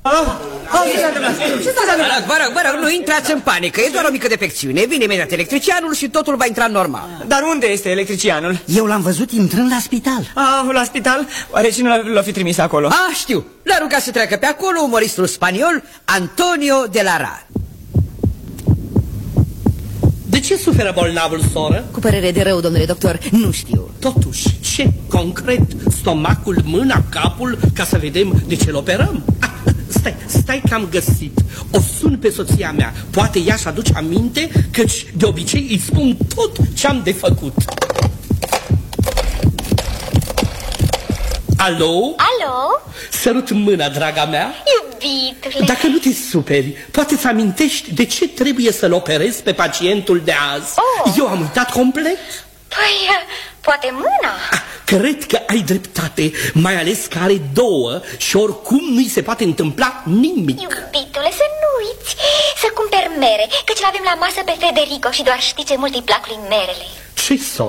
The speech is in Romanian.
Vă rog, nu intrați în panică, e doar o mică defecțiune. Vine imediat electricianul și totul va intra normal. Dar unde este electricianul? Eu l-am văzut intrând la spital. La spital? Oare cine l-a fi trimis acolo? Știu, l-a rugat să treacă pe acolo umoristul spaniol Antonio de la Ra. De ce suferă bolnavul, soră? Cu părere de rău, domnule doctor, nu știu. Totuși, ce concret? Stomacul, mâna, capul, ca să vedem de ce-l operăm? Stai că am găsit. O sun pe soția mea. Poate ea și aduce aminte, căci de obicei îi spun tot ce-am de făcut. Alo? Alo? Sărut mâna, draga mea. Iubitule. Dacă nu te superi, poate-ți amintești de ce trebuie să-l operezi pe pacientul de azi? Eu am uitat complet. Păi, poate mâna? Cred că ai dreptate, mai ales că are două și oricum nu-i se poate întâmpla nimic. Iubitule, să nu uiți să cumperi mere, căci l-avem la masă pe Federico și doar știi ce mult îi plac lui merele. Ce